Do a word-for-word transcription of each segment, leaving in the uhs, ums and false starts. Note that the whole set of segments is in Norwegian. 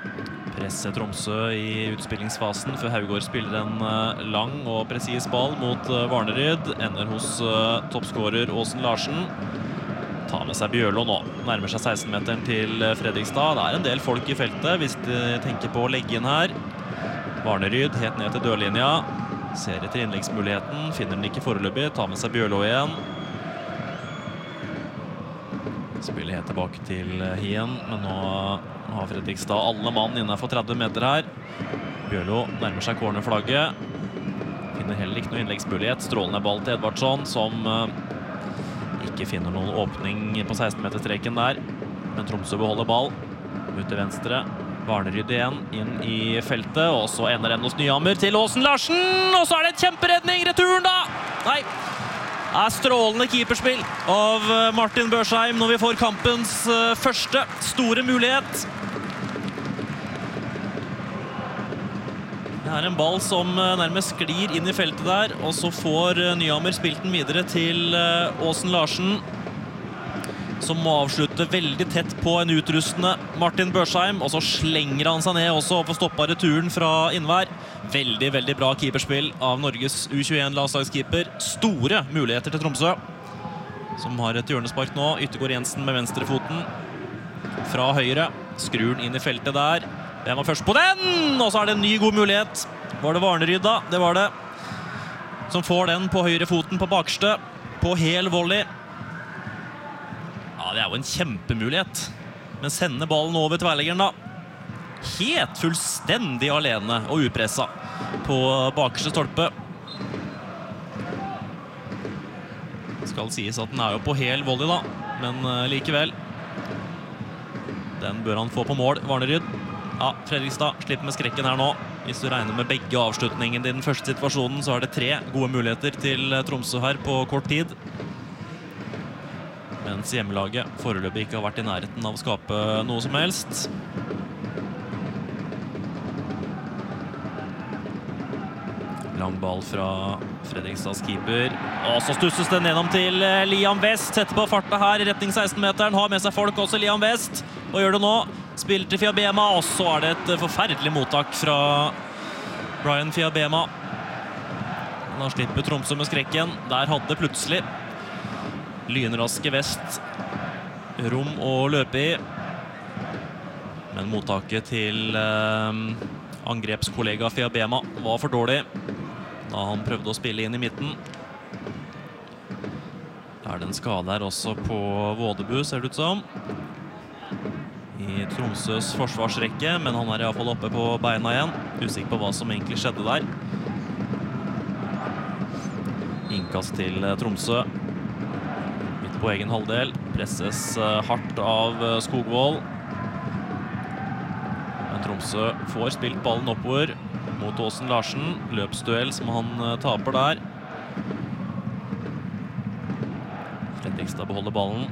Presser Tromsø i utspillingsfasen før Haugård spiller en lang og presis ball mot Varneryd. Ender hos toppskårer Åsen Larsen. Tar med seg Bjørlo nå. Nærmer seg seksten-meteren til Fredrikstad. Det er en del folk i feltet hvis de tenker på å legge inn her. Varneryd helt ned til dørlinja. Ser etter innleggsmuligheten. Finner den ikke foreløpig. Tar med seg Bjørlo igjen. Spiller helt tilbake til Hien, men nå har Fredrikstad alle mann innenfor tretti meter her. Bjørlo nærmer seg cornerflagget. Finner heller ikke noe innleggsmulighet. Strålende ball til Edvardsson, som ikke finner noen åpning på seksten-meterstreken der. Men Tromsø beholder ball. Ut til venstre. Varneryd igjen, inn i feltet, og så ender den hos Nyhammer til Åsen Larsen, og så er det et kjemperedning, returen da! Nei! Det er strålende keeperspill av Martin Børsheim når vi får kampens første store mulighet. Det er en ball som nærmest sklir inn i feltet der, og så får Nyhammer spilt den videre til Åsen Larsen, som må avslutte veldig tett på en utrustende Martin Børsheim, og så slenger han seg ned også og får stoppet returen fra Innvær. Veldig, veldig bra keeperspill av Norges U tjueen-landslagskeeper. Store muligheter til Tromsø, som har et hjørnespark nå. Yttergård Jensen med venstrefoten fra høyre. Skrur den inn i feltet der. Hvem var først på den? Og så er det en ny god mulighet. Var det Varneryd da? Det var det. Som får den på høyre foten på bakste. På hel volley. Ja, det er jo en kjempemulighet. Men sender ballen over tverrleggeren da. Helt fullstendig alene og upressa på bakerste stolpe. Skal sies at den er jo på hel volley da, men likevel. Den bør han få på mål, Varneryd. Ja, Fredrikstad slipper med skrekken her nå. Hvis du regner med begge avslutningene i den første situasjonen, så er det tre gode muligheter til Tromsø her på kort tid. Mens hjemmelaget foreløpig ikke har vært i nærheten av å skape noe som helst. Lang ball fra Fredrikstads keeper. Og så stusses den gjennom til Liam West. Setter på farta her i retning seksten-meteren. Har med seg folk også, Liam West. Og gjør det nå. Spiller til Fiabema. Og så er det et forferdelig mottak fra Brian Fiabema. Da slipper Tromsø med skrekken. Der hadde plutselig lynraske West rom å løpe i. Men mottaket til eh, angrepskollega Fiabema var for dårlig da han prøvde å spille inn i midten. Det er det en skade her også på Vådebu, ser det ut som. I Tromsøs forsvarsrekke, men han er i hvert fall oppe på beina igjen. Usikker på hva som egentlig skjedde der. Innkast til Tromsø. Midt på egen halvdel. Presses hardt av Skogvold. Men Tromsø får spilt ballen oppover mot Åsen Larsen. Løpsduell som han taper der. Fredrikstad beholder ballen.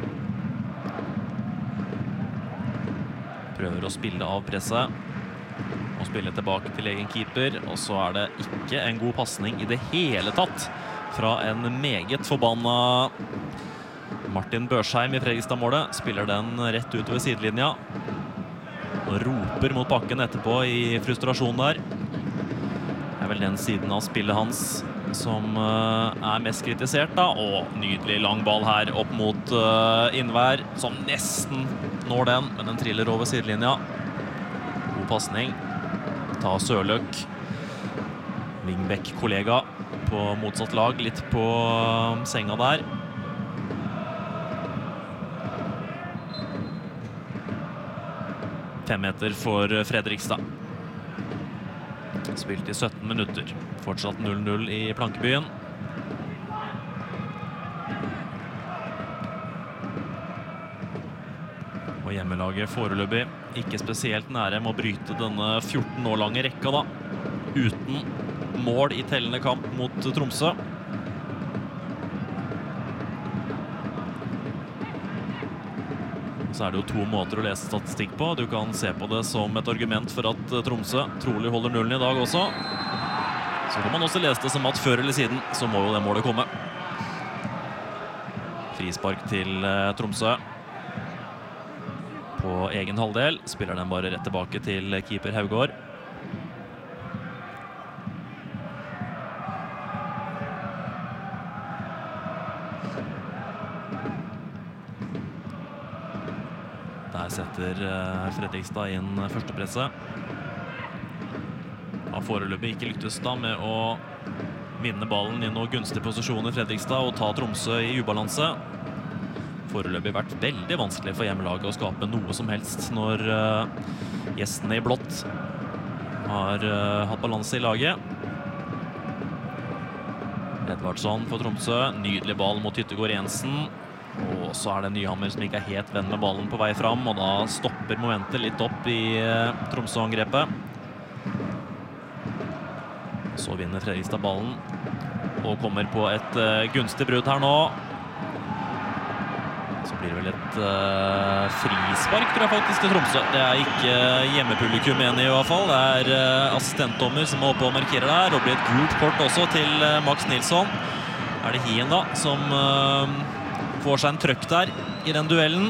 Prøver å spille av presset. Og spille tilbake til egen keeper. Og så er det ikke en god passning i det hele tatt fra en meget forbanna Martin Børsheim i Fredrikstad-målet. Spiller den rett utover sidelinja. Og roper mot bakken etterpå i frustrasjon der. Det er vel den siden av spillet hans som er mest kritisert da. Og nydelig lang ball her opp mot Innvær, som nesten når den, men den triller over sidelinja. God passning. Ta Sørløk. Vingbekk-kollega på motsatt lag, litt på senga der. Fem meter for Fredrikstad. Spilt i sytten minutter. Fortsatt null null i Plankebyen. Og hjemmelaget foreløpig ikke spesielt nære med å bryte denne fjorten år lange rekka da. Uten mål i tellende kamp mot Tromsø. Så er det jo to måter å lese statistikk på. Du kan se på det som et argument for at Tromsø trolig holder nullen i dag også. Så kan man også lese det som at før eller siden så må jo det målet komme. Frispark til Tromsø. På på egen halvdel. Spiller den bare rett tilbake til keeper Haugård. Der setter Fredrikstad inn førstepresset. Har foreløpig ikke lyktes da med å vinne ballen i noen gunstige posisjoner i Fredrikstad og ta Tromsø i ubalanse. Foreløpig vært veldig vanskelig for hjemmelaget å skape noe som helst når uh, gjestene i blått har uh, hatt balanse i laget. Edvardsson for Tromsø. Nydelig ball mot Hyttegård Jensen. Og så er det Nyhammer som ikke er helt venn med ballen på vei fram, og da stopper momentet litt opp i uh, Tromsø-angrepet. Så vinner Fredrikstad ballen og kommer på et uh, gunstig brudd her nå. Så blir det vel et uh, frispark, tror jeg faktisk, til Tromsø. Det er ikke hjemmepublikum enig i hvert fall. Det er uh, assistentdommer som er oppe og markerer der, og blir et gult kort også til uh, Max Nilsson. Er det Hien da, som uh, får seg en trøkk der i den duellen.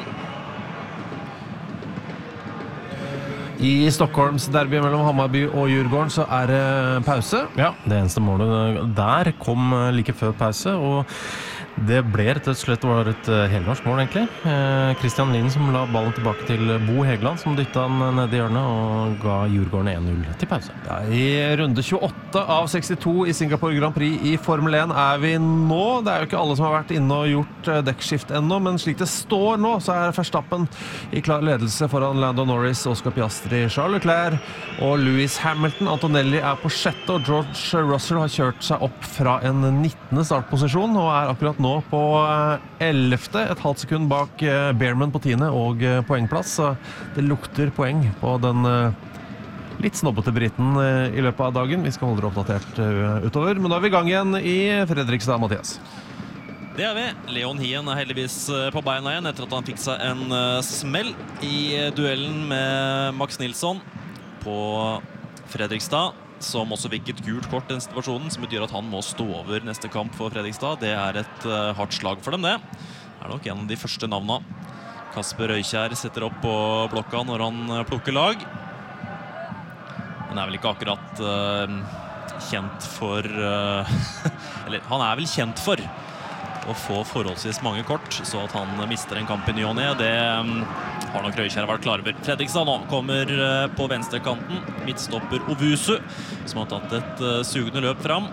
I Stockholms derby mellom Hammarby og Djurgården så er det pause. Ja, det eneste målet der kom like før pause, og det ble rett og slett var et helnorsk mål egentlig. Eh, Christian Lind som la ballen tilbake til Bo Hegeland, som dyttet han ned i hjørnet og ga Djurgården en null til pause. Ja, i runde tjueåtte av sekstito i Singapore Grand Prix i Formel en er vi nå. Det er jo ikke alle som har vært inne og gjort dekkskift ennå, men slik det står nå, så er Verstappen i klar ledelse foran Lando Norris, Oscar Piastri, Charles Leclerc og Lewis Hamilton. Antonelli er på sjette, og George Russell har kjørt seg opp fra en nittende startposisjon og er akkurat nå på ellevte, et halvt sekund bak Bearman på tiende og poengplass. Så det lukter poeng på den litt snobbete briten i løpet av dagen. Vi skal holde det oppdatert utover, men da er vi i gang igjen i Fredrikstad, Mathias. Det er vi. Leon Hien er heldigvis på beina igjen etter at han fikk seg en smell i duellen med Max Nilsson på Fredrikstad, som også fikk et gult kort i den situasjonen, som betyr at han må stå over neste kamp for Fredrikstad. Det er et uh, hardt slag for dem, det. Det er nok en av de første navnene. Kasper Røykjær setter opp på blokka når han uh, plukker lag. Han er vel ikke akkurat uh, kjent for... Uh, eller, han er vel kjent for å få forholdsvis mange kort, så at han mister en kamp i ny og ne, det um, har nok Røykjær vært klar over. Fredrikstad nå kommer uh, på venstrekanten. Midtstopper Ovusu, som har tatt et uh, sugende løp fram.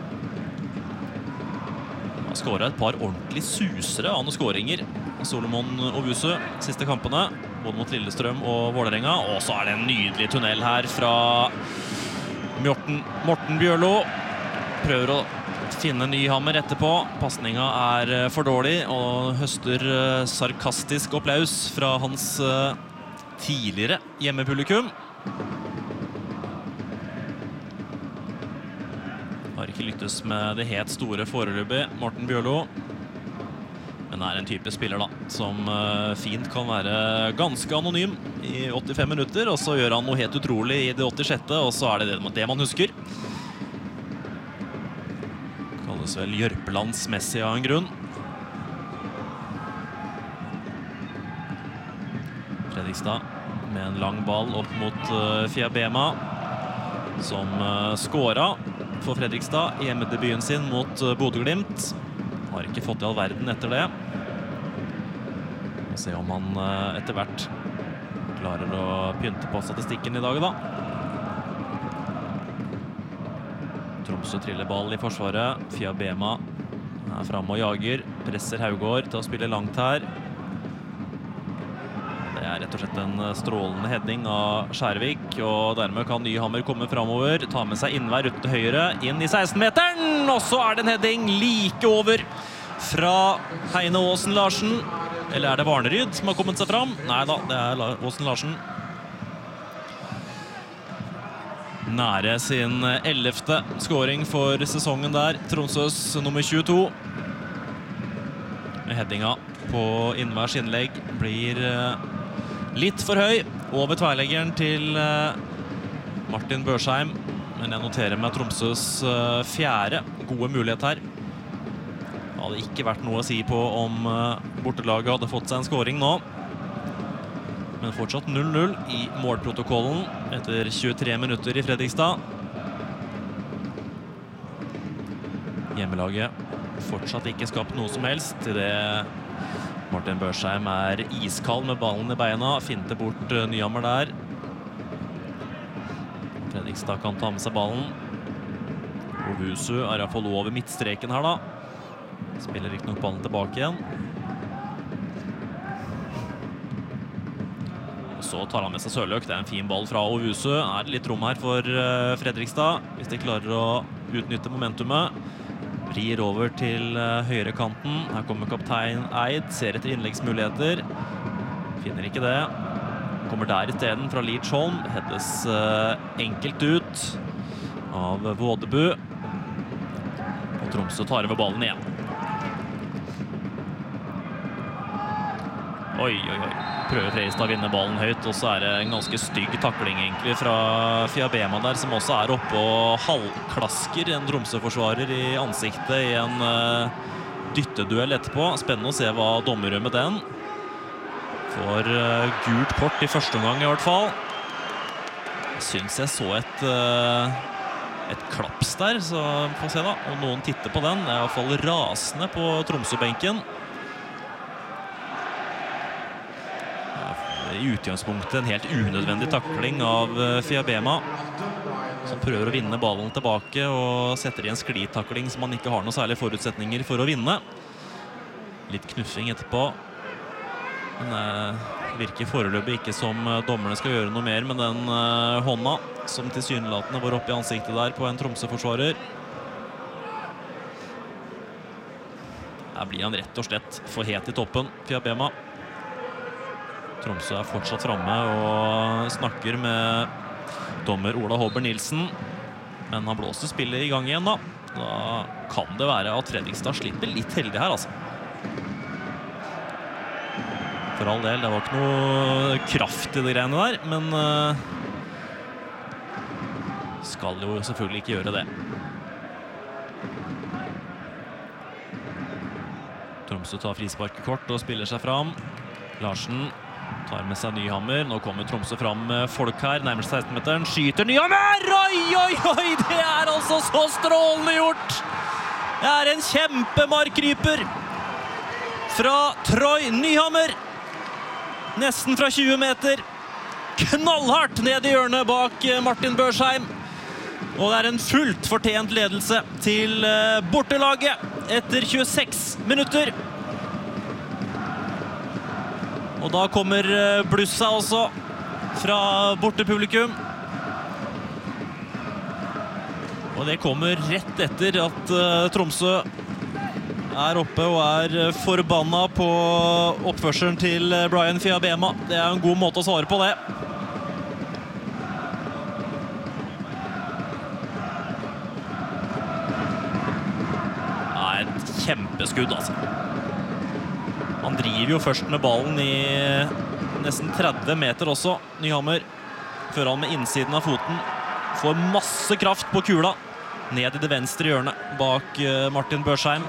Han har skåret et par ordentlig susere av noen skåringer. Solomon Ovusu, siste kampene, både mot Lillestrøm og Vålerenga. Og så er det en nydelig tunnel her fra Morten, Morten Bjørlo. Prøver å finne Nyhammer etterpå. Passninga er for dårlig, og høster sarkastisk applaus fra hans tidligere hjemmepublikum. Har ikke lykkes med det helt store foreløpig, Morten Bjørlo. Men er en type spiller da, som fint kan være ganske anonym i åttifem minutter, og så gjør han noe helt utrolig i det åttisjette, og så er det det man husker. Kalles vel Jørpelands Messi av en grunn. Fredrikstad med en lang ball opp mot uh, Fiabema, som uh, skåret for Fredrikstad i hjemmedebuten sin mot uh, Bodø/Glimt. Har ikke fått i all verden etter det. Vi ser om han uh, etter hvert klarer å pynte på statistikken i dag da. Tromsø triller ball i forsvaret. Fiabema er fremme og jager. Presser Haugård til å spille langt her. Det er rett og slett en strålende heading av Skjærvik, og dermed kan Nyhammer komme fremover, ta med seg innvær ut til høyre, inn i seksten-meteren, og så er det en heading like over fra Heine Aasen Larsen. Eller er det Varneryd som har kommet seg fram? Neida, det er Aasen Larsen. Nære sin ellevte scoring for sesongen der. Tromsøs nummer tjueto. Headinga på innværs innlegg blir litt for høy over tverleggeren til Martin Børsheim. Men jeg noterer meg Tromsøs fjerde gode mulighet her. Det hadde ikke vært noe å si på om bortelaget hadde fått seg en scoring nå. Men fortsatt null null i målprotokollen etter tjuetre minutter i Fredrikstad. Hjemmelaget fortsatt ikke skapt noe som helst. Til det Martin Børsheim er iskald med ballen i beina. Finter bort Nyhammer der. Fredrikstad kan ta med seg ballen. Owusu er i hvert fall over midtstreken her da. Spiller ikke nok ballen tilbake igjen. Så tar han med seg Sørløk. Det er en fin ball fra Owusu. Er det litt rom her for Fredrikstad, hvis de klarer å utnytte momentumet. Vrir over til høyre kanten. Her kommer kaptein Eid, ser etter innleggsmuligheter. Finner ikke det. Kommer der i stedet fra Lidsholm. Heddes enkelt ut av Vådebu. Og Tromsø tar over ballen igjen. Oi, oi, oi. Prøver Fredrikstad å vinne ballen høyt, og så er det en ganske stygg takling egentlig fra Fiabema der, som også er oppe og halvklasker en Tromsø-forsvarer i ansiktet i en uh, dytteduell etterpå. Spennende å se hva dommer gjør med den. Får uh, gult kort i første omgang i hvert fall. Jeg synes jeg så et, uh, et klaps der, så får vi se da. Og noen titter på den. Det er i hvert fall rasende på Tromsø-benken. I utgangspunktet en helt unødvendig takling av Fiabema, som prøver å vinne ballen tilbake og setter i en sklitakling som man ikke har noen særlige forutsetninger for å vinne. Litt knuffing etterpå. Men det virker foreløpig ikke som dommerne skal gjøre noe mer med den hånda som tilsynelatende var oppe i ansiktet der på en Tromsø-forsvarer. Her blir han rett og slett for het i toppen, Fiabema. Tromsø er fortsatt fremme og snakker med dommer Ola Håber Nilsen. Men han blåser spillet i gang igjen da. Da kan det være at Fredrikstad slipper litt heldig her, altså. For all del, det var ikke noe kraft i de greiene der, men uh, skal jo selvfølgelig ikke gjøre det. Tromsø tar frisparket kort og spiller seg fram. Larsen tar med seg Nyhammer. Nå kommer Tromsø fram med folk her. Nærmest seksten-meteren. Skyter Nyhammer! Oi, oi, oi! Det er altså så strålende gjort! Det er en kjempemarkryper fra Troy Nyhammer. Nesten fra tjue meter. Knallhardt ned i hjørnet bak Martin Børsheim. Og det er en fullt fortjent ledelse til bortelaget etter tjueseks minutter. Og da kommer blussa også fra bortepublikum. Og det kommer rett etter at uh, Tromsø er oppe og er forbanna på oppførselen til Brian Fiabema. Det er en god måte å svare på det. Det er et kjempeskudd, altså. Han driver jo først med ballen i nesten tretti meter også, Nyhammer. Før han med innsiden av foten får masse kraft på kula. Ned i det venstre hjørnet bak Martin Børsheim.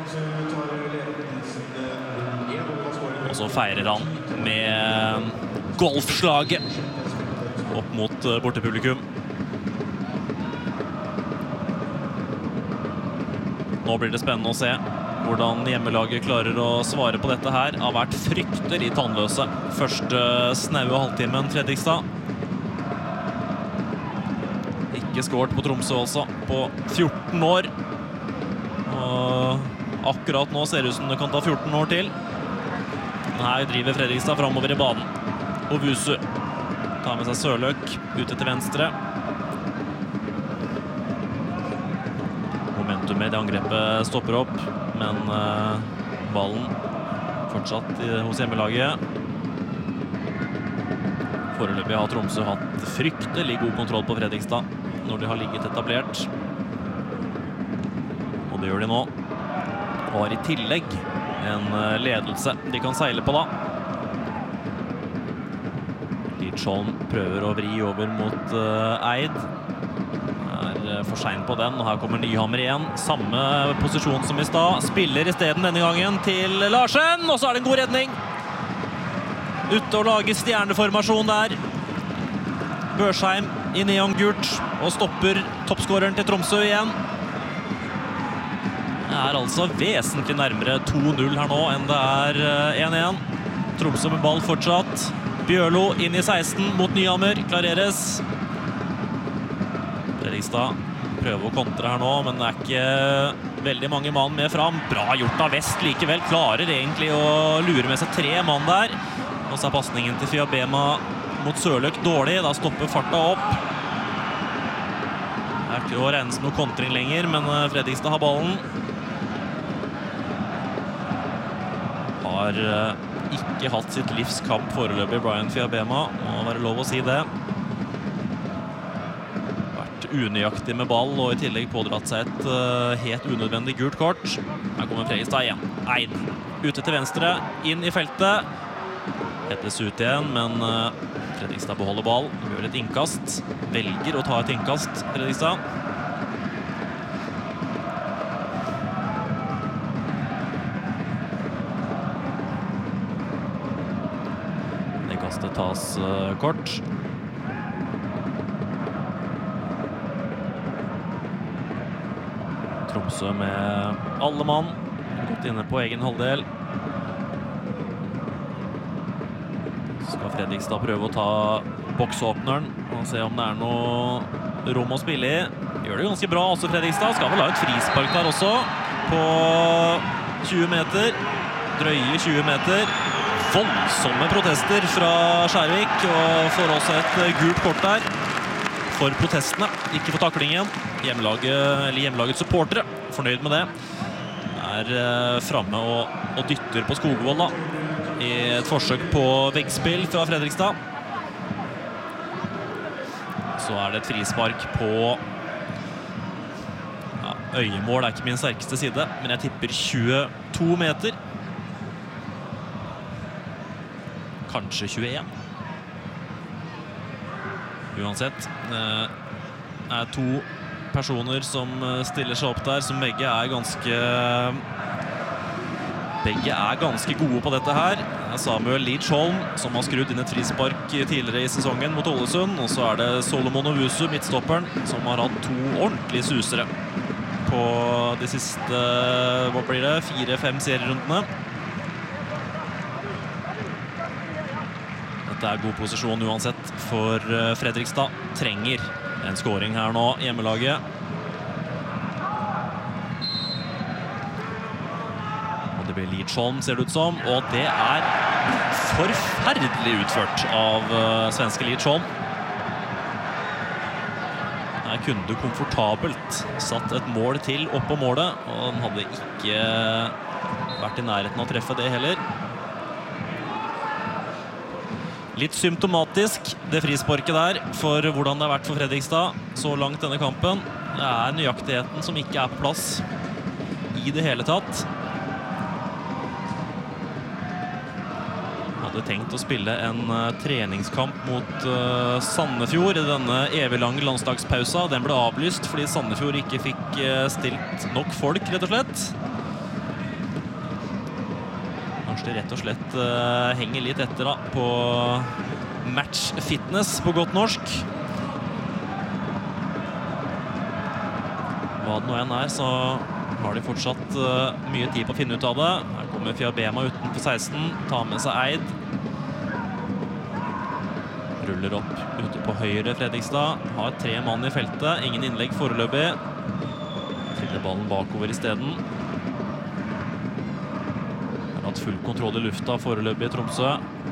Og så feirer han med golfslaget opp mot bortepublikum. Nå blir det spennende å se hvordan hjemmelaget klarer å svare på dette her. Har vært fryktelig tannløse. Første snaue halvtimen Fredrikstad. Ikke skåret på Tromsø også på fjorten år. Og akkurat nå ser det ut som det kan ta fjorten år til. Her driver Fredrikstad fremover i banen. Owusu tar med seg Sørløk ute til venstre. Momentum i det angrepet stopper opp, men uh, ballen fortsatt i, hos hjemmelaget. Foreløpig har Tromsø hatt fryktelig god kontroll på Fredrikstad når de har ligget etablert. Og det gjør de nå. Og har i tillegg en ledelse de kan seile på da. Lidsholm prøver å vri over mot uh, Eid. Er for sent på den, og her kommer Nyhammer igjen. Samme posisjon som i stad. Spiller i stedet denne gangen til Larsen, og så er det en god redning. ute og lager stjerneformasjon der. Børsheim i neongult og stopper toppskåreren til Tromsø igjen. Det er altså vesentlig nærmere to null her nå enn det er én én. Tromsø med ball fortsatt. Bjørlo inn i seksten mot Nyhammer, klareres. Fredrikstad prøver å kontre her nå, men det er ikke veldig mange mann med fram. Bra gjort av Vest likevel, klarer egentlig å lure med seg tre mann der. Og så er passningen til Fiabema mot Sørløk dårlig, da stopper farta opp. Det er ikke å regne som noe kontring lenger, men Fredrikstad har ballen. Har ikke hatt sitt livs kamp foreløpig, Brian Fiabema, må være lov å si det. Vært unøyaktig med ball, og i tillegg pådratt seg et uh, helt unødvendig gult kort. Her kommer Fredrikstad igjen. Eid, ute til venstre, inn i feltet. Hettes ut igjen, men uh, Fredrikstad beholder ball, gjør et innkast. Velger å ta et innkast, Fredrikstad. Det tas uh, kort. Tromsø med alle mann. Gått inne på egen halvdel. Skal Fredrikstad prøve å ta boksåpneren og se om det er noe rom å spille i. Gjør det ganske bra også Fredrikstad. Skal vel ha et frispark der også på tjue meter. Drøye tjue meter. Voldsomme protester fra Skjærvik, og får også et gult kort der for protestene, ikke for taklingen. Hjemmelaget, eller hjemmelagets supportere, fornøyd med det. Er eh, fremme og, og dytter på Skogvold da, i et forsøk på veggspill fra Fredrikstad. Så er det et frispark på ja, øyemål, er ikke min sterkeste side, men jeg tipper tjueto meter. Kanskje tjueen. Uansett, det er to personer som stiller seg opp der, som begge er ganske begge er ganske gode på dette her. Det er Samuel Leach-Holm, som har skrudd inn et frispark tidligere i sesongen mot Ålesund, og så er det Solomon Owusu, midtstopperen, som har hatt to ordentlige susere på de siste, hva blir det, fire-fem serierundene. Det er god posisjon uansett, for Fredrikstad trenger en scoring her nå, hjemmelaget. Og det blir Leach-Holm, ser det ut som, og det er forferdelig utført av uh, svenske Leach-Holm. Her kunne du komfortabelt satt et mål til opp på målet, og den hadde ikke vært i nærheten av å treffe det heller. Litt symptomatisk, det frisparket der, for hvordan det har vært for Fredrikstad så langt denne kampen. Det er nøyaktigheten som ikke er på plass i det hele tatt. Hadde tenkt å spille en uh, treningskamp mot uh, Sandefjord i denne evig lange landslagspausa. Den ble avlyst fordi Sandefjord ikke fikk uh, stilt nok folk, rett og slett. Kanskje det rett og slett uh, henger litt etter da, på match fitness på godt norsk. Hva det nå enn er, så har de fortsatt uh, mye tid på å finne ut av det. Her kommer Fiabema utenfor seksten, tar med seg Eid. Ruller opp ute på høyre Fredrikstad, har tre mann i feltet, ingen innlegg foreløpig. Triller ballen bakover i stedet. Full kontroll i lufta foreløpig i Tromsø.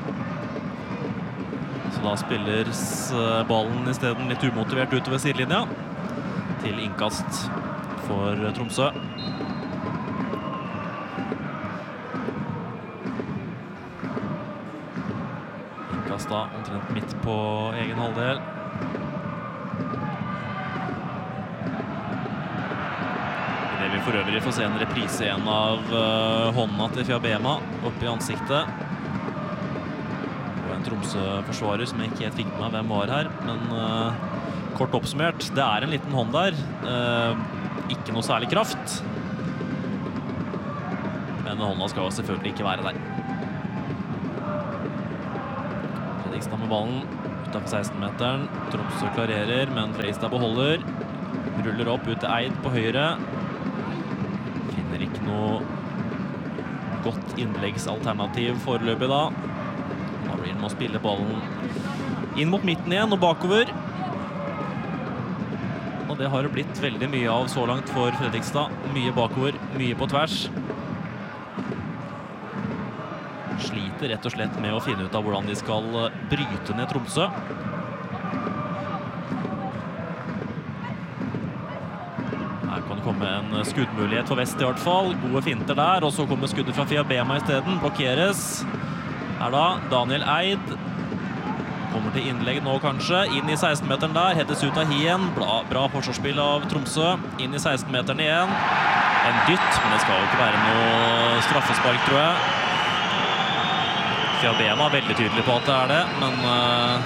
Så da spiller ballen i stedet litt umotivert utover sidelinja til innkast for Tromsø. Innkast da omtrent midt på egen halvdel. Vi for øvrig får se en reprise igjen av uh, hånda til Fiabema oppe i ansiktet. Og en Tromsø-forsvarer som jeg ikke helt fikk med meg hvem var her, men uh, kort oppsummert, det er en liten hånd der. Uh, ikke noe særlig kraft. Men hånda skal selvfølgelig ikke være der. Fredrikstad med ballen utenfor seksten-meteren. Tromsø klarerer, men Fredrikstad beholder. Ruller opp ut til Eid på høyre. Finner ikke noe godt innleggsalternativ foreløpig da. Da blir det med å spille ballen inn mot midten igjen og bakover. Og det har det blitt veldig mye av så langt for Fredrikstad. Mye bakover, mye på tvers. Sliter rett og slett med å finne ut av hvordan de skal bryte ned Tromsø. Her kan det komme en skuddmulighet for Vest i hvert fall. Gode finter der, og så kommer skuddet fra Fiabema i stedet. Blokkeres. Her da, Daniel Eid. Kommer til innlegg nå kanskje. Inn i seksten-meteren der, hettes ut av Hien. Bra, bra forsvarsspill av Tromsø. Inn i seksten-meteren igjen. En dytt, men det skal jo ikke være noe straffespark, tror jeg. Fiabema er veldig tydelig på at det er det, men uh,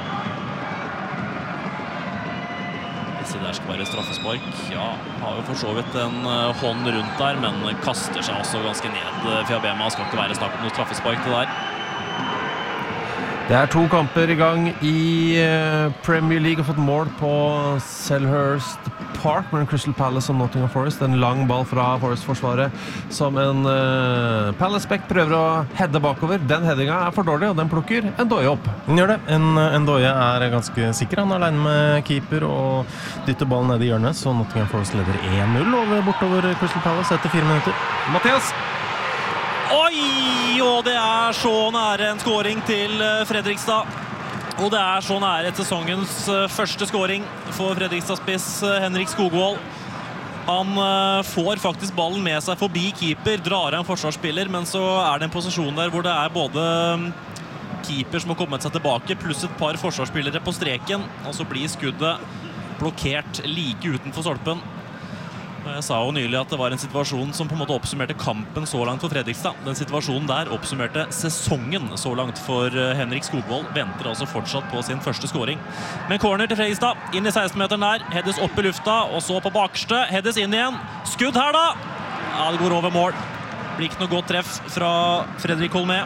hvis det der skal være straffespark, ja, har jo for så vidt en uh, hånd rundt der, men kaster seg også ganske ned. Fiabema skal ikke være snakk om noe straffespark det der. Det er to kamper i gang i Premier League og fått mål på Selhurst Park mellom Crystal Palace og Nottingham Forest. En lang ball fra Forest-forsvaret som en uh, Palace-back prøver å heade bakover. Den headinga er for dårlig, og den plukker Ndoye opp. Den gjør det. En, Ndoye er ganske sikker. Han er alene med keeper og dytter ballen ned i hjørnet, så Nottingham Forest leder én null over bortover Crystal Palace etter fire minutter. Mathias! Oi, og det er så nære en scoring til Fredrikstad. Og det er så nære sesongens første scoring for Fredrikstad-spiss Henrik Skogvold. Han får faktisk ballen med seg forbi keeper, drar en forsvarsspiller, men så er det en posisjon der hvor det er både keeper som har kommet seg tilbake, pluss et par forsvarsspillere på streken, og så blir skuddet blokkert like utenfor stolpen. Jeg sa jo nylig at det var en situasjon som på en måte oppsummerte kampen så langt for Fredrikstad. Den situasjonen der oppsummerte sesongen så langt for Henrik Skogvold. Venter altså fortsatt på sin første scoring. Men corner til Fredrikstad, inn i seksten-meteren der, heades opp i lufta, og så på bakste, heades inn igjen. Skudd her da! Ja, det går over mål. Blir ikke noe godt treff fra Fredrik Holmé.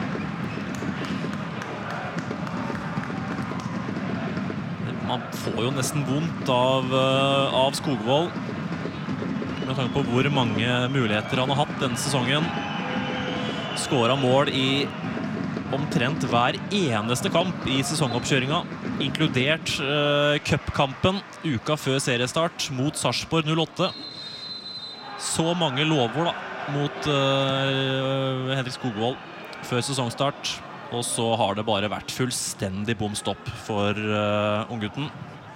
Man får jo nesten vondt av, av Skogvold, med tanke på hvor mange muligheter han har hatt denne sesongen. Skåret mål i omtrent hver eneste kamp i sesongoppkjøringa, inkludert uh, cupkampen uka før seriestart mot Sarpsborg null åtte. Så mange lovord da, mot uh, Henrik Skogvold før sesongstart, og så har det bare vært fullstendig bomstopp for uh, unggutten.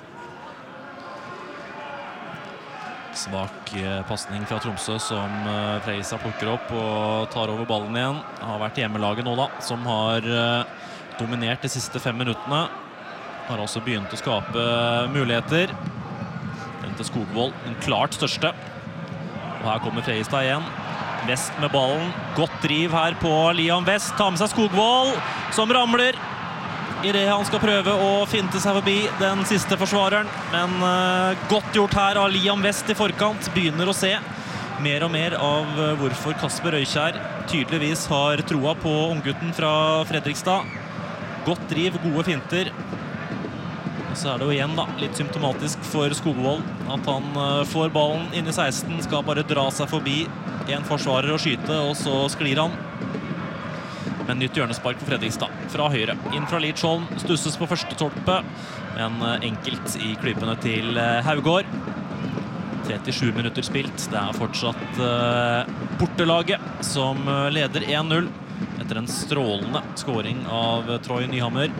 Svak passning fra Tromsø som Fredrikstad plukker opp og tar over ballen igjen. Det har vært hjemmelaget nå da, som har dominert de siste fem minuttene. Har også begynt å skape muligheter. Den til Skogvold, den klart største. Og her kommer Fredrikstad igjen. Vest med ballen. Godt driv her på Liam Vest. Tar med seg Skogvold, som ramler i det han skal prøve å finte seg forbi den siste forsvareren. Men uh, godt gjort her av Liam Vest i forkant. Begynner å se mer og mer av uh, hvorfor Kasper Øykjær tydeligvis har troa på unggutten fra Fredrikstad. Godt driv, gode finter. Og så er det jo igjen da, litt symptomatisk for Skogvold at han uh, får ballen inn i seksten, skal bare dra seg forbi en forsvarer og skyte, og så sklir han. Men nytt hjørnespark for Fredrikstad fra høyre. Inn fra Lidsholm, stusses på første torpe, men enkelt i klypene til Haugård. trettisju minutter spilt. Det er fortsatt uh, bortelaget som leder én null etter en strålende scoring av Troy Nyhammer.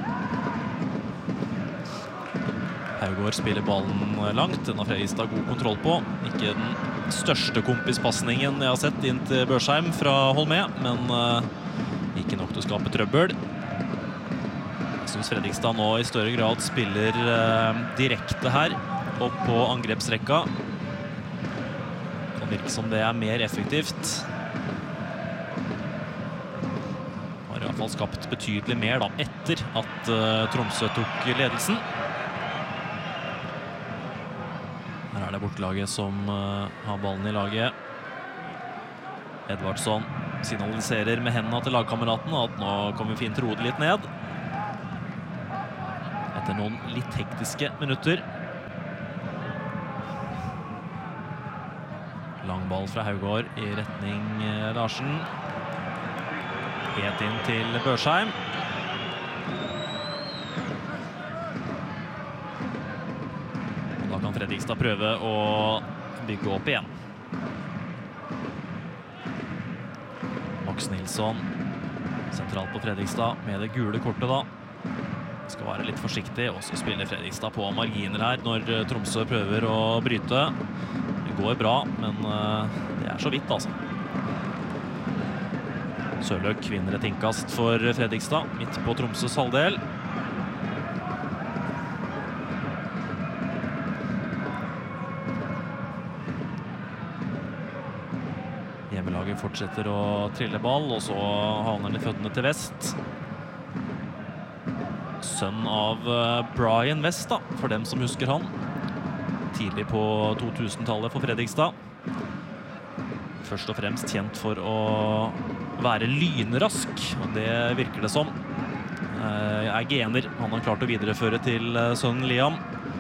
Haugård spiller ballen langt. Den har Fredrikstad god kontroll på. Ikke den største kompispassningen jeg har sett inn til Børsheim fra Holmé, men uh, ikke nok til å skape trøbbel. Jeg synes Fredrikstad nå i større grad spiller eh, direkte her, opp på angrepsrekka. Kan virke som det er mer effektivt. Har i hvert fall skapt betydelig mer da, etter at eh, Tromsø tok ledelsen. Her er det bortelaget som eh, har ballen i laget. Edvardsson signaliserer med hendene til lagkameraten at nå kommer vi fint rodet litt ned. noen litt hektiske minutter. Lang ball fra Haugård i retning Larsen. Helt inn til Børsheim. Da kan Fredrikstad prøve å bygge opp igjen. Max Nilsson sentralt på Fredrikstad med det gule kortet da. Skal være litt forsiktig, og så spiller Fredrikstad på marginer her når Tromsø prøver å bryte. Det går bra, men det er så vidt altså. Sørløk vinner et innkast for Fredrikstad, midt på Tromsøs halvdel. Hjemmelaget fortsetter å trille ball, og så havner han i føttene til Vest. Sønn av Brian West da, for dem som husker han. Tidlig på to tusen-tallet for Fredrikstad. Først og fremst kjent for å være lynrask, og det virker det som. Er gener han har klart å videreføre til sønnen Liam.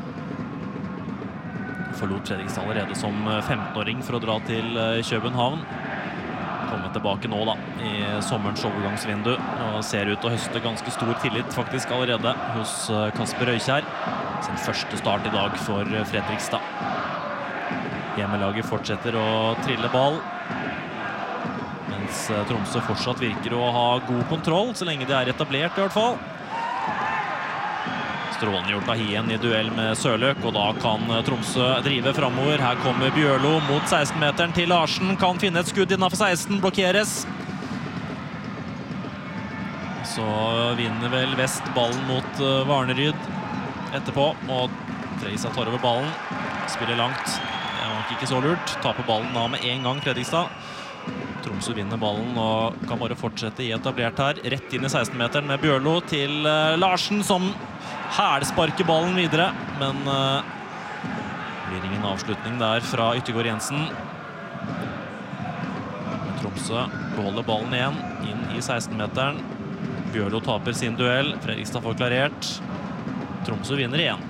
Forlot Fredrikstad allerede som femtenåring for å dra til København. Kommer tilbake nå da, i sommerens overgangsvindu, og ser ut å høste ganske stor tillit faktisk allerede hos Kasper Røykjær. Sin første start i dag for Fredrikstad. Hjemmelaget fortsetter å trille ball, mens Tromsø fortsatt virker å ha god kontroll, så lenge de er etablert i hvert fall. Strålende gjort av Hien i duell med Sørløk, og da kan Tromsø drive fremover. Her kommer Bjørlo mot seksten-meteren til Larsen, kan finne et skudd innenfor seksten, blokkeres. Så vinner vel Vest ballen mot Varneryd etterpå, og Fredrikstad tar over ballen, spiller langt. Det var nok ikke så lurt, taper ballen da med en gang Fredrikstad. Tromsø vinner ballen og kan bare fortsette i etablert her. Rett inn i seksten-meteren med Bjørlo til Larsen, som hælsparker ballen videre, men uh, blir ingen avslutning der fra Yttergård Jensen. Men Tromsø beholder ballen igjen, inn i seksten-meteren. Bjørlo taper sin duell, Fredrikstad får klarert. Tromsø vinner igjen.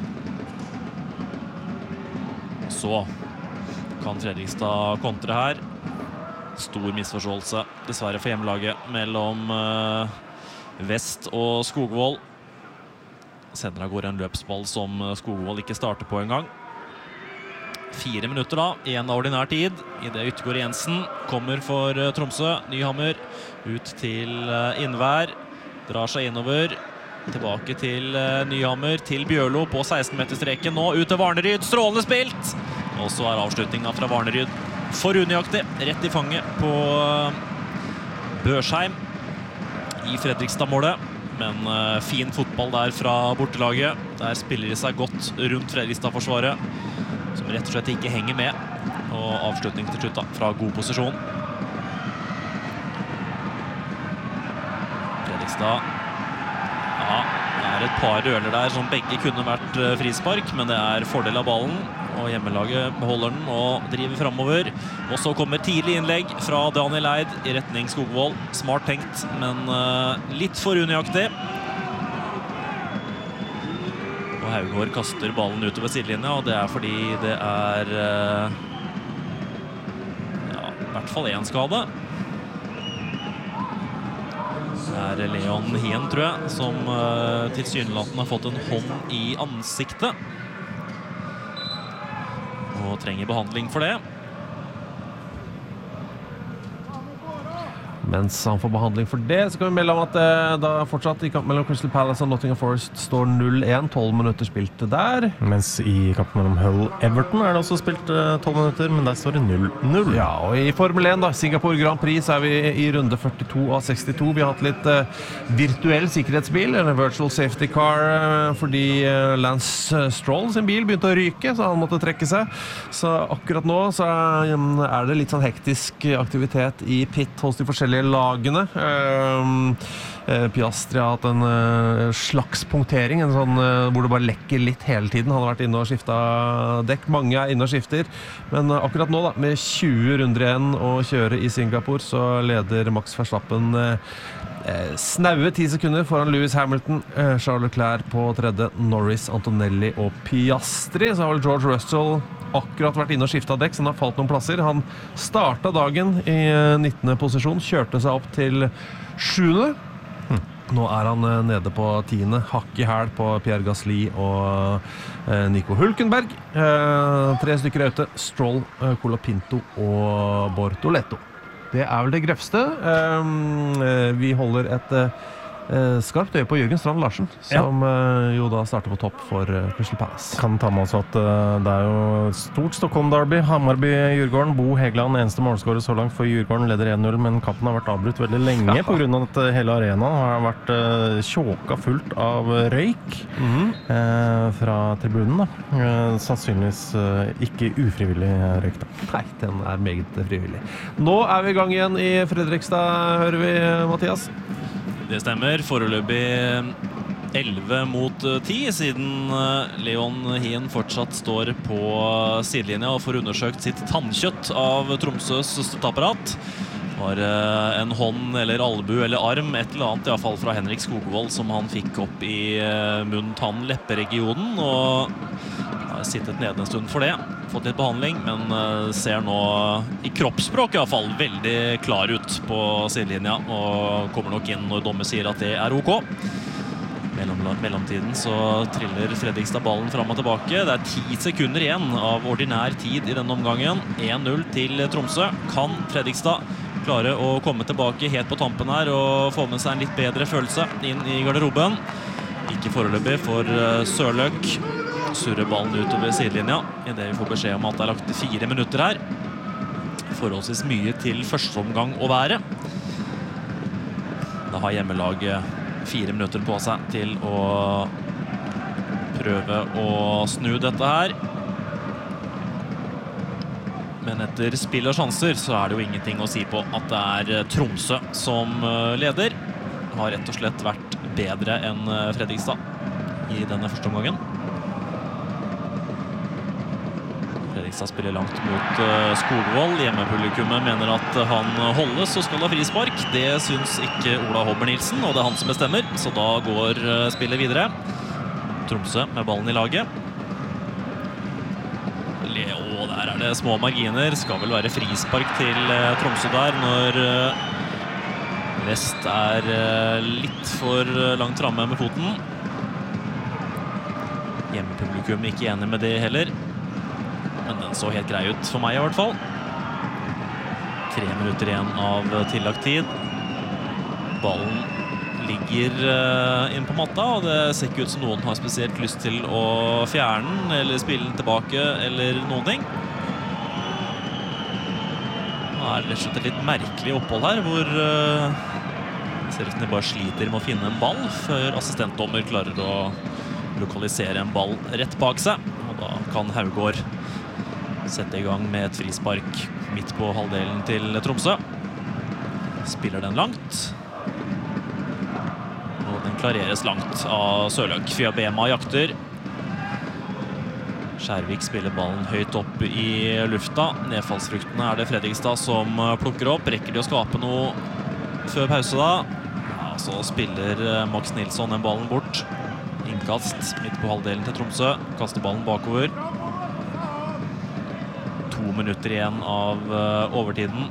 Så kan Fredrikstad kontre her. Stor misforståelse, dessverre for hjemmelaget, mellom uh, Vest og Skogvold. Sender av går en løpsball som Skogvold ikke starter på en gang. Fire minutter da, igjen av ordinær tid, i det Yttergård Jensen kommer for Tromsø. Nyhammer ut til Innvær, drar seg innover, tilbake til Nyhammer, til Bjørlo på seksten-meterstreken nå, ut til Varneryd, strålende spilt! Og så er avslutningen fra Varneryd for unøyaktig, rett i fanget på Børsheim i Fredrikstad-målet. Men uh, fin fotball der fra bortelaget. Der spiller de seg godt rundt Fredrikstad-forsvaret, som rett og slett ikke henger med. Og avslutning til slutt da, fra god posisjon. Fredrikstad. Ja, det er et par røler der som begge kunne vært uh, frispark, men det er fordel av ballen. Og hjemmelaget beholder den og driver fremover. Og så kommer tidlig innlegg fra Daniel Eid i retning Skogvold. Smart tenkt, men uh, litt for unøyaktig. Og Haugård kaster ballen utover sidelinja, og det er fordi det er uh, ja, i hvert fall en skade. Det er Leon Hien, tror jeg, som uh, tilsynelatende har fått en hånd i ansiktet. Og trenger behandling for det. Mens han får behandling for det, så kan vi melde om at det da fortsatt i kamp mellom Crystal Palace og Nottingham Forest står null én, tolv minutter spilt der. Mens i kampen mellom Hull Everton er det også spilt tolv minutter, men der står det null null. Ja, og i Formel én da, Singapore Grand Prix, så er vi i runde førtito av sekstito. Vi har hatt litt uh, virtuell sikkerhetsbil, eller virtual safety car, uh, fordi uh, Lance Stroll sin bil begynte å ryke, så han måtte trekke seg. Så akkurat nå så um, er det litt sånn hektisk aktivitet i pit hos de forskjellige lagene. Um, Eh, Piastri har hatt en eh, slags punktering, en sånn eh, hvor det bare lekker litt hele tiden. Han har vært inne og skiftet dekk. Mange er inne og skifter. Men eh, akkurat nå da, med tjue runder igjen å kjøre i Singapore, så leder Max Verstappen eh, snaue ti sekunder foran Lewis Hamilton, eh, Charles Leclerc på tredje, Norris, Antonelli og Piastri. Så har vel George Russell akkurat vært inne og skiftet dekk, så han har falt noen plasser. Han startet dagen i nittende posisjon, kjørte seg opp til sjuende. Nå er han nede på tiende, hakk i hæl på Pierre Gasly og eh, Nico Hülkenberg. Eh, tre stykker er ute, Stroll, eh, Colapinto og Bortoleto. Det er vel det grøvste. Eh, vi holder et eh, skarpt øye på Jørgen Strand Larsen, som ja. eh, jo da starter på topp for eh, Crystal Palace. Kan ta med oss at uh, det er jo stort Stockholm-derby. Hammarby-Djurgården. Bo Hegeland, eneste målskårer så langt for Djurgården, leder en null, men kampen har vært avbrutt veldig lenge ja. På grunn av at uh, hele arenaen har vært uh, tjåka fullt av røyk mm-hmm. uh, fra tribunen. Da. Uh, sannsynligvis uh, ikke ufrivillig røyk. Da. Nei, den er meget frivillig. Nå er vi i gang igjen i Fredrikstad, hører vi, Mathias. Det stemmer. Foreløpig elleve mot ti, siden Leon Hien fortsatt står på sidelinja og får undersøkt sitt tannkjøtt av Tromsøs støtteapparat. Det var en hånd eller albu eller arm, et eller annet i hvert fall fra Henrik Skogvold, som han fikk opp i munn-tann-lepperegionen, og har sittet nede en stund for det. Fått litt behandling, men ser nå i kroppsspråk i hvert fall veldig klar ut på sidelinja, og kommer nok inn når dommer sier at det er ok. Mellom, mellomtiden så triller Fredrikstad ballen fram og tilbake. Det er ti sekunder igjen av ordinær tid i denne omgangen. en null til Tromsø. Kan Fredrikstad klare å komme tilbake helt på tampen her og få med seg en litt bedre følelse inn i garderoben? Ikke foreløpig for Sørløk. Surrer ballen utover sidelinja i det vi får beskjed om at det er lagt fire minutter her. Forholdsvis mye til første omgang å være. Da har hjemmelaget fire minutter på seg til å prøve å snu dette her. Men etter spill og sjanser så er det jo ingenting å si på at det er Tromsø som leder. Har rett og slett vært bedre enn Fredrikstad i denne første omgangen. Fredrikstad spiller langt mot uh, Skogvold. Hjemmepublikummet mener at han holdes og skal ha frispark. Det syns ikke Ola Hobber Nilsen, og det er han som bestemmer. Så da går uh, spillet videre. Tromsø med ballen i laget. Leo, der er det små marginer. Skal vel være frispark til uh, Tromsø der, når uh, Vest er uh, litt for langt framme med foten. Hjemmepublikum ikke enig med det heller. Men den så helt grei ut for meg i hvert fall. Tre minutter igjen av tillagt tid. Ballen ligger uh, inn på matta, og det ser ikke ut som noen har spesielt lyst til å fjerne den, eller spille den tilbake, eller noen ting. Nå er det rett og slett et litt merkelig opphold her, hvor uh, det ser ut som de bare sliter med å finne en ball, før assistentdommer klarer å lokalisere en ball rett bak seg. Og da kan Haugård sette i gang med et frispark midt på halvdelen til Tromsø. Spiller den langt. Og den klareres langt av Sørløk. Fiabema jakter. Skjærvik spiller ballen høyt opp i lufta. Nedfallsfruktene er det Fredrikstad som plukker opp. Rekker de å skape noe før pause da? Ja, så spiller Max Nilsson den ballen bort. Innkast midt på halvdelen til Tromsø. Kaster ballen bakover. To minutter igjen av uh, overtiden.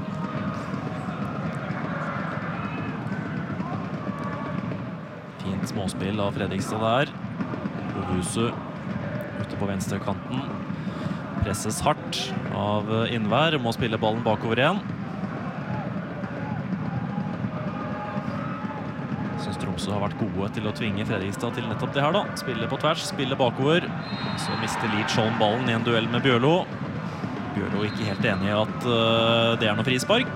Fint småspill av Fredrikstad der. Ohusu ute på venstre kanten. Presses hardt av Innvær. Må spille ballen bakover igjen. Jeg synes Tromsø har vært gode til å tvinge Fredrikstad til nettopp det her da. Spiller på tvers, spiller bakover. Så mister Leach Holm ballen i en duell med Bjørlo. Bjørlo ikke helt enig i at uh, det er noe frispark.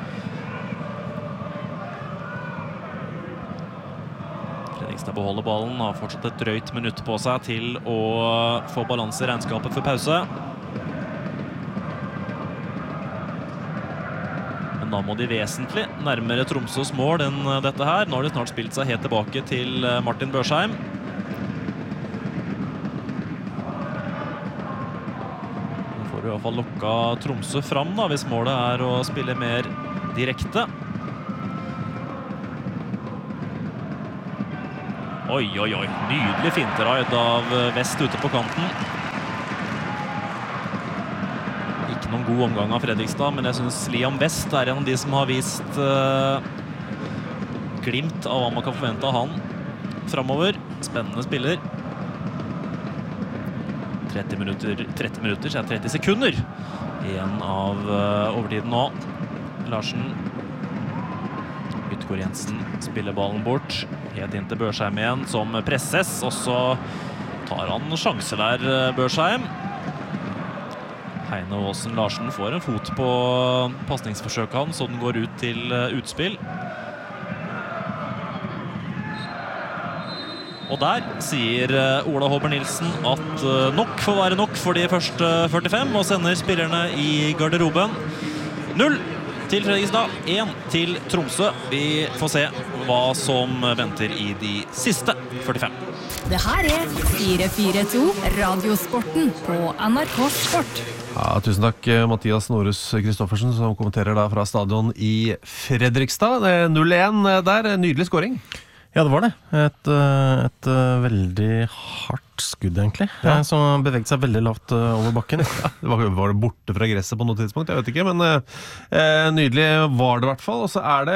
Fredrikstad beholder ballen, har fortsatt et drøyt minutt på seg til å få balanse i regnskapet for pause. Men da må de vesentlig nærmere Tromsøs mål enn dette her. Nå har de snart spilt seg helt tilbake til Martin Børsheim. Nå får du i hvert fall lukka Tromsø fram da, hvis målet er å spille mer direkte. Oi, oi, oi. Nydelig finteraid av Vest ute på kanten. Ikke noen god omgang av Fredrikstad, men jeg synes Liam Vest er en av de som har vist uh, glimt av hva man kan forvente av han fremover. Spennende spiller. tretti minutter, tretti minutter, så er det tretti sekunder igjen av uh, overtiden nå. Larsen. Ytgård Jensen spiller ballen bort. Helt inn til Børsheim igjen, som presses. Og så tar han sjanser der, Børsheim. Heine Aasen Larsen får en fot på passningsforsøket han, så den går ut til utspill. Og der sier Ola Håber Nilsen at nok får være nok for de første førtifem, og sender spillerne i garderoben. Null til Fredrikstad, én til Tromsø. Vi får se hva som venter i de siste førtifem. Det her er fire fire to Radiosporten på N R K Sport. Ja, tusen takk, Mathias Norus Kristoffersen, som kommenterer da fra stadion i Fredrikstad. null én der, nydelig scoring. Ja, det var det. Et, et veldig hardt skudd, egentlig. Ja. Som beveget seg veldig lavt over bakken. Ja, det var, var det borte fra gresset på noe tidspunkt? Jeg vet ikke, men eh, nydelig var det i hvert fall. Og så er det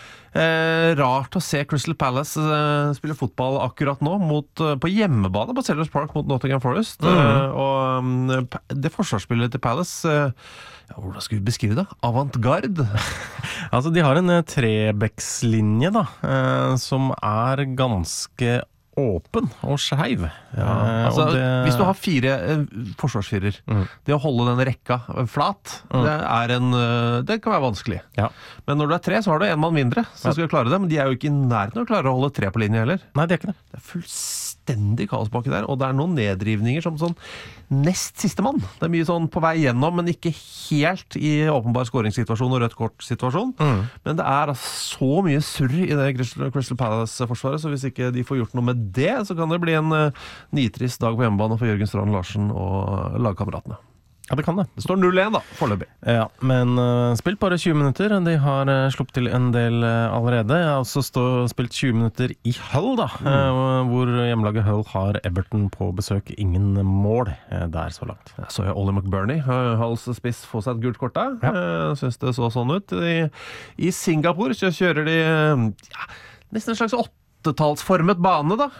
eh, rart å se Crystal Palace eh, spille fotball akkurat nå mot, på hjemmebane på Sellers Park mot Nottingham Forest. Mm. Eh, og det forsvarsspillet til Palace... Eh, Ja, hvordan skal vi beskrive det? Avantgarde? Altså, de har en uh, trebecks-linje da, uh, som er ganske åpen og skeiv. Ja, altså, det... hvis du har fire uh, forsvarsfirer, mm. det å holde den rekka flat, mm. det, er en, uh, det kan være vanskelig. Ja. Men når du er tre, så har du en mann mindre som ja. skal klare det, men de er jo ikke i nærheten å klare å holde tre på linje heller. Nei, det er ikke det. Det er fullstendig kaos baki der, og det er noen nedrivninger som sånn nest siste mann. Det er mye sånn på vei gjennom, men ikke helt i åpenbar skåringssituasjon og rødt kort-situasjon. Mm. Men det er så mye surr i det Crystal Palace-forsvaret, så hvis ikke de får gjort noe med det, så kan det bli en uh, nitrist dag på hjemmebane for Jørgen Strand Larsen og lagkameratene. Ja, det kan det. Det står null én da, foreløpig. Ja, men uh, spilt bare tjue minutter. De har uh, sluppet til en del uh, allerede. Jeg har også stå, spilt tjue minutter i Hull, da. Mm. Uh, hvor hjemmelaget Hull har Everton på besøk. Ingen mål uh, der så langt. Jeg så jeg Ollie McBurney, uh, Hulls spiss, få seg et gult kort der. Ja. Uh, synes det så sånn ut. I, i Singapore så kjører de uh, ja, nesten en slags åtte åttetallsformet bane da.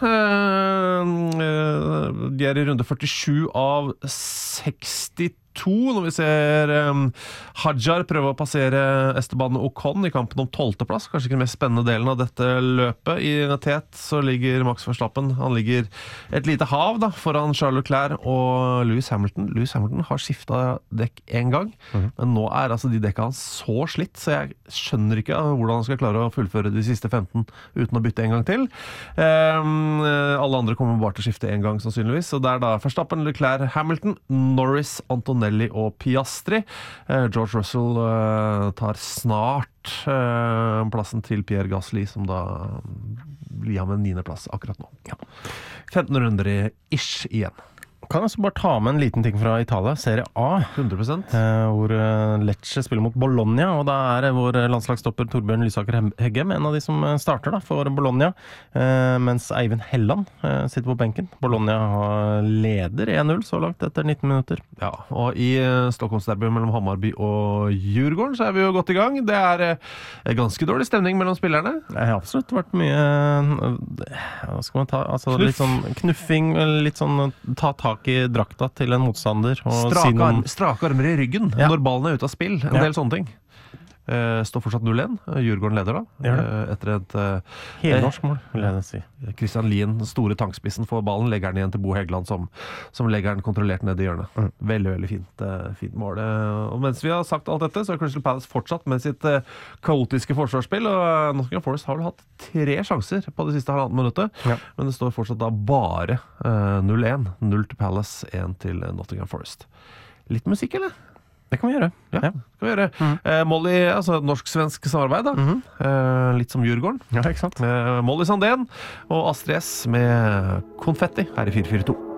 De er i runde førtisju av sekstito når vi ser um, Hadjar prøve å passere Esteban Ocon i kampen om tolvteplass. Kanskje ikke den mest spennende delen av dette løpet. I tet så ligger Max Verstappen. Han ligger et lite hav da, foran Charles Leclerc og Lewis Hamilton. Lewis Hamilton har skiftet dekk en gang, mm-hmm. men nå er altså de dekka hans så slitt, så jeg skjønner ikke hvordan han skal klare å fullføre de siste femten uten å bytte en gang til. Um, alle andre kommer bare til å skifte en gang sannsynligvis, så det er da Verstappen, Leclerc, Hamilton, Norris, Antonelli og Piastri. Eh, George Russell eh, tar snart eh, plassen til Pierre Gasly, som da blir ham en niende plass akkurat nå. Ja. femten runder i ish igjen. Kan jeg så bare ta med en liten ting fra Italia, Serie A. hundre prosent. Eh, hvor Lecce spiller mot Bologna, og da er vår landslagsstopper Torbjørn Lysaker Heggem en av de som starter da, for Bologna, eh, mens Eivind Helland eh, sitter på benken. Bologna leder én null så langt etter nitten minutter. Ja, og i Stockholmsderby mellom Hammarby og Djurgården så er vi jo godt i gang. Det er eh, ganske dårlig stemning mellom spillerne. Det har absolutt vært mye, hva skal man ta, altså Knuff. Litt sånn knuffing, litt sånn ta tak i drakta til en motstander og strake, si noen... strake armer i ryggen ja. Når ballen er ute av spill, en ja. Del sånne ting. Uh, står fortsatt null én. Djurgården leder da. Uh, etter et... Uh, Helnorsk mål, vil jeg si. Christian Lien, store tankspissen for ballen, legger den igjen til Bo Heggeland, som, som legger den kontrollert ned i hjørnet. Mm. Veldig, veldig fint, uh, fint mål. Uh, og mens vi har sagt alt dette, så har Crystal Palace fortsatt med sitt uh, kaotiske forsvarsspill, og uh, Nottingham Forest har vel hatt tre sjanser på det siste halvandet minuttet, ja. Men det står fortsatt da bare uh, null én. null til Palace, én til Nottingham Forest. Litt musikk, eller? Det kan vi gjøre. Ja, Ja. skal vi gjøre. Mhm. Eh, Molly, altså norsk-svensk samarbeid da. Mhm. eh, litt som Djurgården. Ja, ikke sant? Eh, Molly Sandén og Astrid S med konfetti her i fire fire to.